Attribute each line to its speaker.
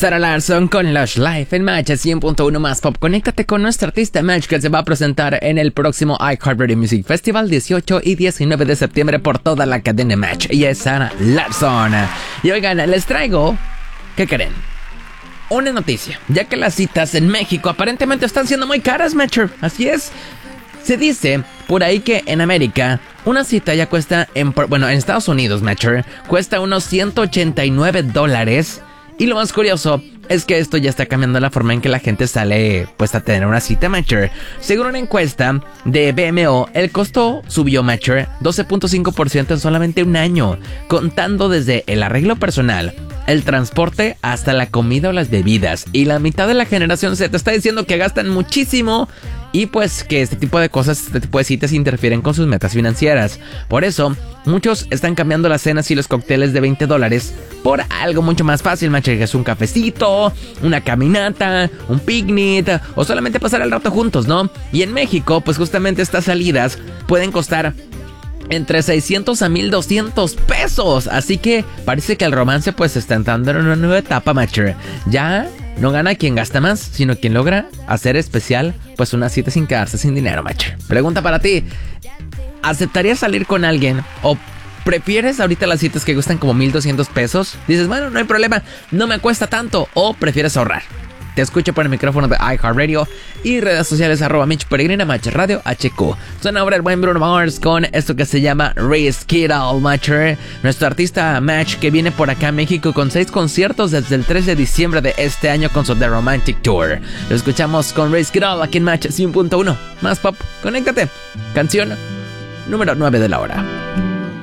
Speaker 1: Sarah Larsson con Lush Life en Match 100.1 más pop. Conéctate con nuestra artista Match, que se va a presentar en el próximo iHeartRadio Music Festival 18 y 19 de septiembre por toda la cadena Match. Y es Sarah Larsson. Y oigan, les traigo... ¿Qué creen? Una noticia, ya que las citas en México aparentemente están siendo muy caras, Matcher. Así es. Se dice por ahí que en América una cita ya cuesta, en Estados Unidos, Matcher, cuesta unos $189. Y lo más curioso es que esto ya está cambiando la forma en que la gente sale pues a tener una cita, Matcher. Según una encuesta de BMO, el costo subió, Matcher, 12.5% en solamente un año, contando desde el arreglo personal, el transporte hasta la comida o las bebidas. Y la mitad de la generación Z está diciendo que gastan muchísimo y pues que este tipo de cosas, este tipo de citas interfieren con sus metas financieras. Por eso, muchos están cambiando las cenas y los cócteles de $20 por algo mucho más fácil, Matcher, que es un cafecito, una caminata, un picnic o solamente pasar el rato juntos, ¿no? Y en México, pues justamente estas salidas pueden costar entre 600 a 1,200 pesos. Así que parece que el romance pues está entrando en una nueva etapa, Matcher. Ya no gana quien gasta más, sino quien logra hacer especial pues una cita sin quedarse sin dinero, Matcher. Pregunta para ti: ¿aceptarías salir con alguien o prefieres ahorita las citas que cuestan como 1,200 pesos? Dices, bueno, no hay problema, no me cuesta tanto. ¿O prefieres ahorrar? Te escucho por el micrófono de iHeartRadio y redes sociales @MitchPeregrina, Match Radio HQ. Suena ahora el buen Bruno Mars con esto que se llama Risk It All, Matcher. Nuestro artista Match, que viene por acá a México con 6 conciertos desde el 3 de diciembre de este año con su The Romantic Tour. Lo escuchamos con Risk It All aquí en Match 100.1 más pop. Conéctate. Canción número 9 de la hora.